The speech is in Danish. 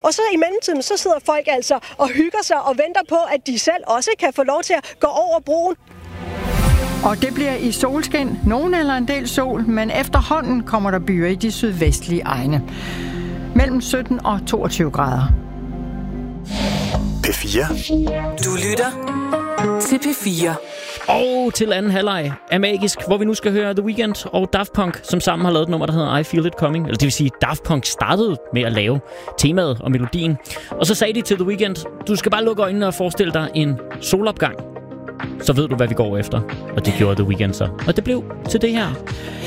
Og så i mellemtiden, så sidder folk altså og hygger sig og venter på, at de selv også kan få lov til at gå over broen. Og det bliver i solskin, nogen eller en del sol, men efterhånden kommer der byer i de sydvestlige egne. Mellem 17 og 22 grader. P4. Du lytter til P4. Og til anden halvleg af Magisk, hvor vi nu skal høre The Weeknd og Daft Punk, som sammen har lavet et nummer, der hedder I Feel It Coming. Eller det vil sige, Daft Punk startede med at lave temaet og melodien. Og så sagde de til The Weeknd, du skal bare lukke øjnene og forestille dig en solopgang. Så ved du, hvad vi går efter. Og det gjorde The Weeknd så. Og det blev til det her.